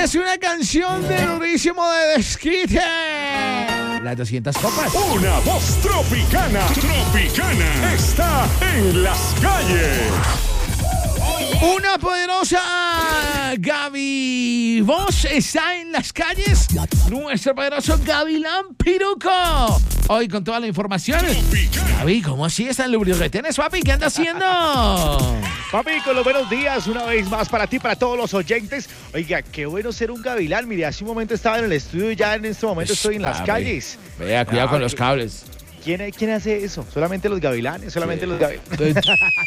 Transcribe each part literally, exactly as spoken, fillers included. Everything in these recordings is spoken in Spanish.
es una canción de durísimo de Desquite. Las doscientas copas. Una voz tropicana, tropicana, está en las calles. Una poderosa Gaby Voz está en las calles. Nuestro poderoso Gavilán Piruco. Hoy con toda la información. Gaby, ¿cómo así están los lubricantes, papi? ¿Qué anda haciendo? Papi, con los buenos días, una vez más para ti, para todos los oyentes. Oiga, qué bueno ser un gavilán. Mire, hace un momento estaba en el estudio y ya en este momento estoy en las Papi, calles. Vea, cuidado Ah, con los cables. ¿Quién, ¿Quién hace eso? Solamente los gavilanes, solamente Sí. los gavilanes.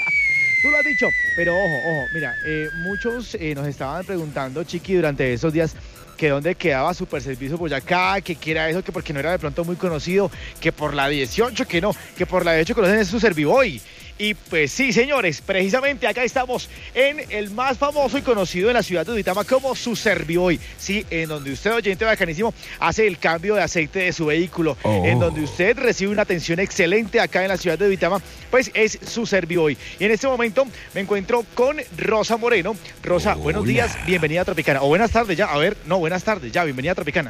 Tú lo has dicho, pero ojo, ojo, mira, eh, muchos eh, nos estaban preguntando, Chiqui, durante esos días, que dónde quedaba Super Servicio Boyacá, que qué era eso, que porque no era de pronto muy conocido, que por la dieciocho, que no, que por la dieciocho conocen es su Serviboy. Y pues sí, señores, precisamente acá estamos en el más famoso y conocido en la ciudad de Duitama como su Serviboy, sí, en donde usted, oyente bacanísimo, hace el cambio de aceite de su vehículo, Oh. en donde usted recibe una atención excelente acá en la ciudad de Duitama, pues es su Serviboy. Y en este momento me encuentro con Rosa Moreno. Rosa, Hola. buenos días, bienvenida a Tropicana. O buenas tardes ya, a ver, no, buenas tardes ya, bienvenida a Tropicana.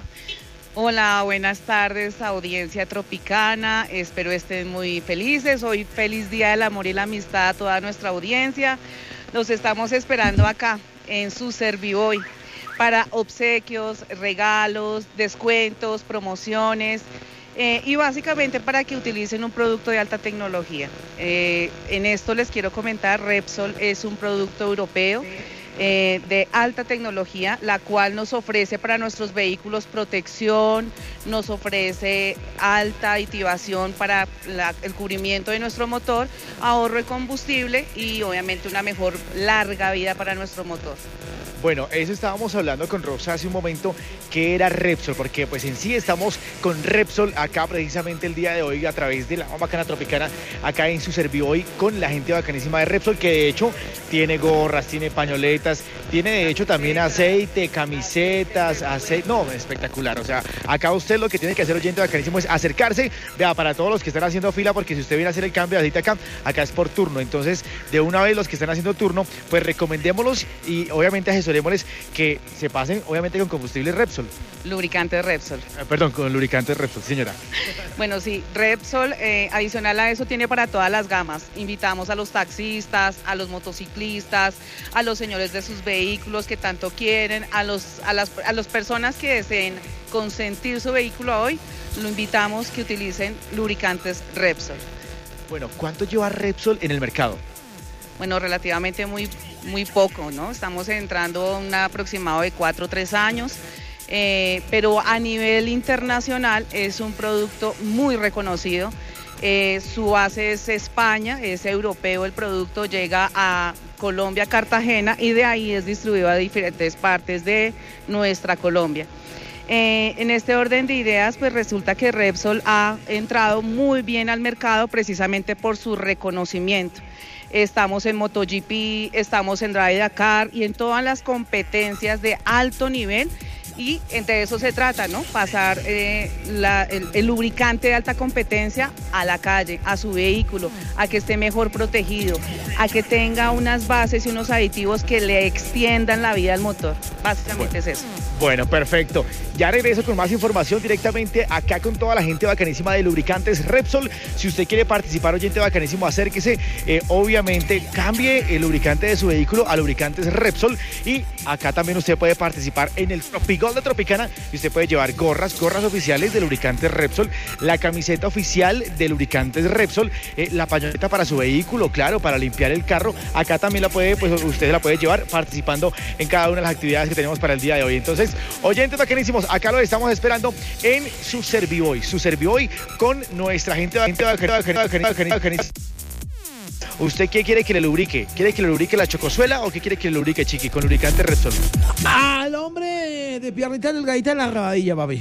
Hola, buenas tardes, audiencia tropicana. Espero estén muy felices. Hoy feliz Día del Amor y la Amistad a toda nuestra audiencia. Los estamos esperando acá en su Serviboy para obsequios, regalos, descuentos, promociones eh, y básicamente para que utilicen un producto de alta tecnología. Eh, en esto les quiero comentar, Repsol es un producto europeo. Eh, de alta tecnología, la cual nos ofrece para nuestros vehículos protección, nos ofrece alta activación para la, el cubrimiento de nuestro motor, ahorro de combustible y obviamente una mejor larga vida para nuestro motor. Bueno, eso estábamos hablando con Rosa hace un momento, que era Repsol, porque pues en sí estamos con Repsol acá precisamente el día de hoy a través de la Bacana Tropicana, acá en su Serviboy con la gente bacanísima de Repsol, que de hecho tiene gorras, tiene pañoletas, tiene de hecho también aceite, camisetas, aceite, no, espectacular. O sea, acá usted lo que tiene que hacer, oyente bacanísimo, es acercarse, vea, para todos los que están haciendo fila, porque si usted viene a hacer el cambio de aceite acá, acá es por turno, entonces de una vez los que están haciendo turno, pues recomendémoslos y obviamente asesorémosles que se pasen obviamente con combustible Repsol. Lubricante Repsol. Eh, perdón, con lubricante Repsol, señora. Bueno, sí, Repsol, eh, adicional a eso, tiene para todas las gamas. Invitamos a los taxistas, a los motociclistas, a los señores de sus vehículos que tanto quieren, a, los, a, las, a las personas que deseen consentir su vehículo hoy, lo invitamos que utilicen lubricantes Repsol. Bueno, ¿cuánto lleva Repsol en el mercado? Bueno, relativamente muy, muy poco, ¿no? Estamos entrando a un aproximado de cuatro o tres años. Eh, pero a nivel internacional es un producto muy reconocido. Eh, su base es España, es europeo el producto, llega a Colombia, Cartagena, y de ahí es distribuido a diferentes partes de nuestra Colombia. Eh, en este orden de ideas, pues resulta que Repsol ha entrado muy bien al mercado precisamente por su reconocimiento. Estamos en MotoGP, estamos en Drive Dakar y en todas las competencias de alto nivel. Y de eso se trata, ¿no? Pasar eh, la, el, el lubricante de alta competencia a la calle, a su vehículo, a que esté mejor protegido, a que tenga unas bases y unos aditivos que le extiendan la vida al motor. Básicamente es eso. Bueno, perfecto. Ya regreso con más información directamente acá con toda la gente bacanísima de lubricantes Repsol. Si usted quiere participar, oyente bacanísimo, acérquese. Eh, obviamente, cambie el lubricante de su vehículo a lubricantes Repsol. Y acá también usted puede participar en el Tropigol de Tropicana y usted puede llevar gorras, gorras oficiales de lubricantes Repsol, la camiseta oficial de lubricantes Repsol, eh, la pañoleta para su vehículo, claro, para limpiar el carro. Acá también la puede, pues usted la puede llevar participando en cada una de las actividades que tenemos para el día de hoy. Entonces, oyentes bacanísimos, acá lo estamos esperando en su Serviboy, su Serviboy con nuestra gente bacanísima. ¿Usted qué quiere que le lubrique? ¿Quiere que le lubrique la chocosuela o qué quiere que le lubrique, Chiqui, con lubricante Repsol? Al hombre de piernita delgadita en la rabadilla, papi.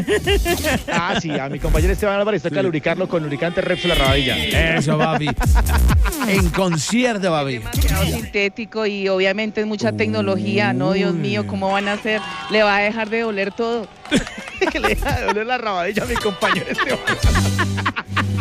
Ah, sí, a mi compañero Esteban Álvarez toca sí. lubricarlo con lubricante Repsol la rabadilla. Eso, papi. En concierto, papi. Demasiado sintético y obviamente mucha tecnología, ¿no? Dios mío, ¿cómo van a hacer? Le va a dejar de doler todo. Que le deja de doler la rabadilla a mi compañero Esteban.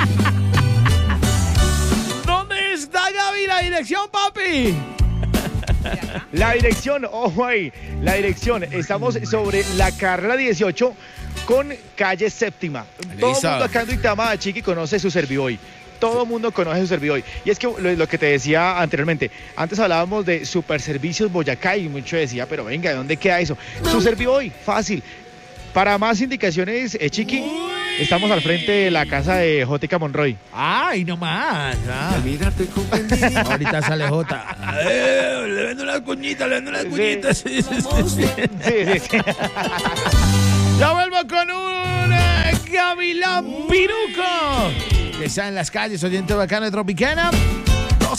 ¿Dónde está Gaby? La dirección, papi. La dirección, ojo ahí, la dirección. Estamos sobre la carrera dieciocho con calle séptima. Todo el mundo acá en Duitama, Chiqui, conoce su Serviboy. Todo el mundo conoce su Serviboy. Y es que lo, lo que te decía anteriormente, antes hablábamos de Super Servicios Boyacá y mucho decía, pero venga, ¿de dónde queda eso? Su Serviboy, fácil. Para más indicaciones, eh, Chiqui, estamos al frente de la casa de Jótica Monroy. Ay, no más. Ah. Mírate, comprendí. Ahorita sale Jota. Eh, le vendo unas cuñitas, le vendo unas cuñitas. Sí, sí, sí, sí. Sí, sí, sí. Ya vuelvo con un eh, Gavilán Piruco. Que está en las calles, oyente bacano de Tropicana.